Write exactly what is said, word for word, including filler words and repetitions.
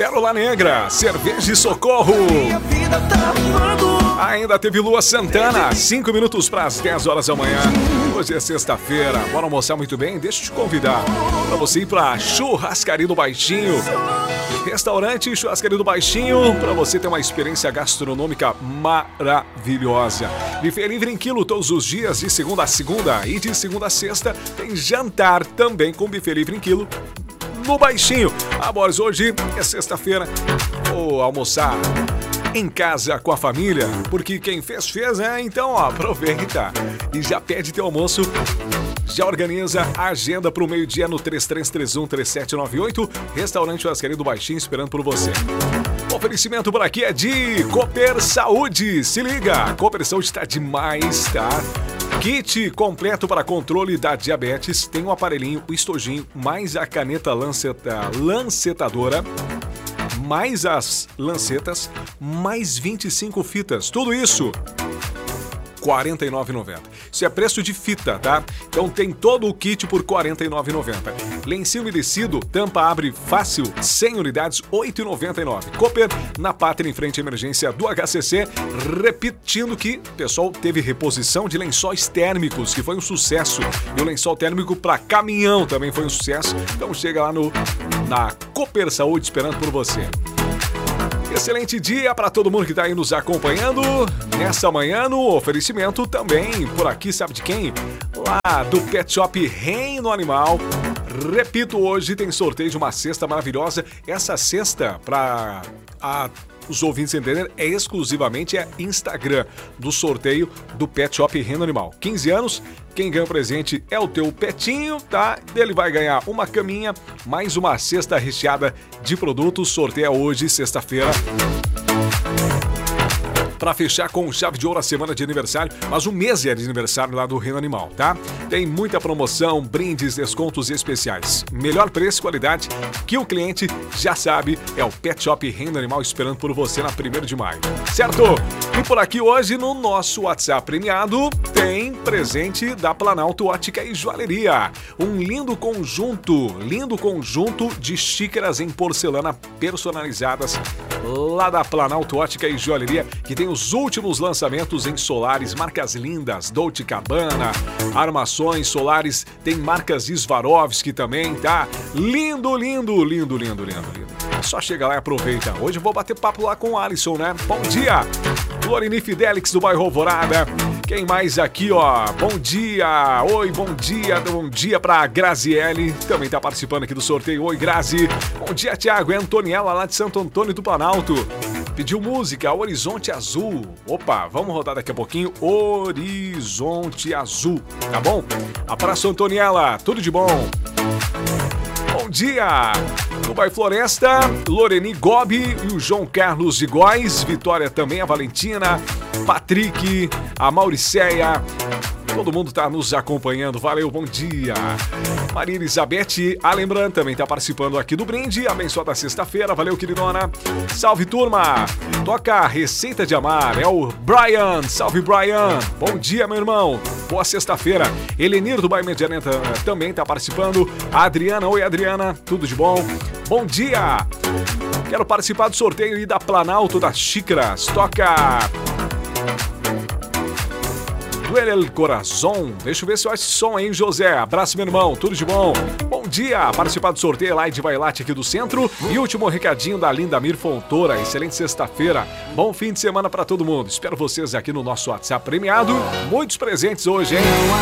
Pérola Negra, Cerveja e Socorro. Ainda teve Lua Santana, cinco minutos para as dez horas da manhã. Hoje é sexta-feira, bora almoçar muito bem? Deixa eu te convidar para você ir para Churrascaria do Baixinho. Restaurante Churrascaria do Baixinho, para você ter uma experiência gastronômica maravilhosa. Buffet livre em quilo todos os dias, de segunda a segunda, e de segunda a sexta tem jantar também com buffet livre em quilo no Baixinho. Ah, Boris, hoje é sexta-feira, vou almoçar em casa com a família, porque quem fez, fez, né? Então, ó, aproveita e já pede teu almoço. Já organiza a agenda para o meio-dia no três três três um, três sete nove oito. Restaurante Churrascaria do Baixinho esperando por você. O oferecimento por aqui é de Cooper Saúde. Se liga, Cooper Saúde está demais, tá? Kit completo para controle da diabetes. Tem um aparelhinho, o estojinho, mais a caneta lanceta, lancetadora, mais as lancetas, mais vinte e cinco fitas. Tudo isso quarenta e nove reais e noventa centavos. Isso é preço de fita, tá? Então tem todo o kit por quarenta e nove reais e noventa centavos. Lencinho umedecido, tampa abre fácil, cem unidades, oito reais e noventa e nove centavos. Cooper, na Pátria, em frente à emergência do H C C. Repetindo que o pessoal teve reposição de lençóis térmicos, que foi um sucesso. E o lençol térmico para caminhão também foi um sucesso. Então chega lá no, na Cooper Saúde esperando por você. Excelente dia para todo mundo que está aí nos acompanhando nessa manhã no oferecimento também por aqui, sabe de quem? Lá do Pet Shop Reino Animal. Repito, hoje tem sorteio de uma cesta maravilhosa. Essa cesta, para os ouvintes entenderem, é exclusivamente a Instagram do sorteio do Pet Shop Reino Animal. quinze anos, quem ganha o presente é o teu petinho, tá? Ele vai ganhar uma caminha, mais uma cesta recheada de produtos. Sorteio hoje, sexta-feira. Para fechar com chave de ouro a semana de aniversário, mas o mês é de aniversário lá do Reino Animal, tá? Tem muita promoção, brindes, descontos especiais. Melhor preço e qualidade que o cliente já sabe, é o Pet Shop Reino Animal esperando por você na primeiro de maio, certo? E por aqui hoje no nosso WhatsApp premiado tem presente da Planalto Ótica e Joalheria. Um lindo conjunto, lindo conjunto de xícaras em porcelana personalizadas lá da Planalto Ótica e Joalheria, que tem os últimos lançamentos em solares, marcas lindas, Dolce and Gabbana, armações solares, tem marcas Swarovski também, tá? Lindo, lindo, lindo, lindo, lindo, lindo. Só chega lá e aproveita. Hoje eu vou bater papo lá com o Alisson, né? Bom dia! Florini Fidelix do bairro Alvorada. Quem mais aqui, ó? Bom dia! Oi, bom dia! Bom dia pra Graziele, também tá participando aqui do sorteio. Oi, Grazi! Bom dia, Thiago! É Antoniela lá de Santo Antônio do Planalto. Pediu música, Horizonte Azul. Opa, vamos rodar daqui a pouquinho. Horizonte Azul, tá bom? Abraço, Antoniela, tudo de bom. Bom dia! No Bairro Floresta, Loreni Gobi e o João Carlos de Góis. Vitória também, a Valentina, Patrick, a Mauricéia. Todo mundo tá nos acompanhando, valeu, bom dia. Maria Elizabeth Alembran também tá participando aqui do brinde. Abençoada sexta-feira, valeu, queridona. Salve, turma. Toca a Receita de Amar, é o Brian. Salve, Brian. Bom dia, meu irmão. Boa sexta-feira. Elenir do Bairro Medianeta também tá participando. A Adriana, oi, Adriana, tudo de bom? Bom dia. Quero participar do sorteio e da Planalto das Xícaras. Toca Duele el Corazón. Deixa eu ver se eu acho esse som, hein, José? Abraço, meu irmão. Tudo de bom? Bom dia. Participar do sorteio lá de Bailate aqui do centro. E último recadinho da Lindamir Fontoura. Excelente sexta-feira. Bom fim de semana pra todo mundo. Espero vocês aqui no nosso WhatsApp premiado. Muitos presentes hoje, hein?